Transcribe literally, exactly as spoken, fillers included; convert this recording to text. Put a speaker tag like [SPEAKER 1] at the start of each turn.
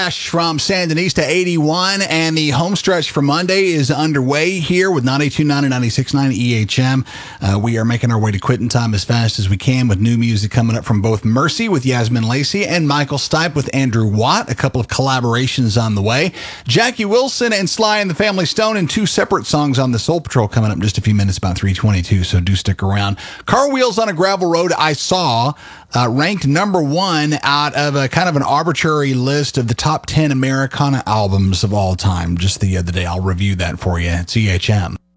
[SPEAKER 1] From Sandinista eighty-one, and the home stretch for Monday is underway here with ninety-two point nine and ninety-six point nine E H M. Uh, we are making our way to quitting time as fast as we can with new music coming up from both Mercy with Yasmin Lacey and Michael Stipe with Andrew Watt. A couple of collaborations on the way. Jackie Wilson and Sly and the Family Stone and two separate songs on the Soul Patrol coming up in just a few minutes, about three twenty-two, so do stick around. Car Wheels on a Gravel Road, I Saw, uh, ranked number one out of a kind of an arbitrary list of the top ten Americana albums of all time just the other day. I'll review that for you. It's E H M.